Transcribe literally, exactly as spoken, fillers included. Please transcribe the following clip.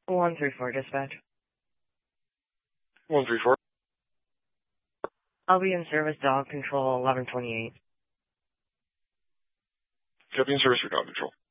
one three four, dispatch. one three four. I'll be in service, dog control eleven twenty-eight. Copy in service for dog control.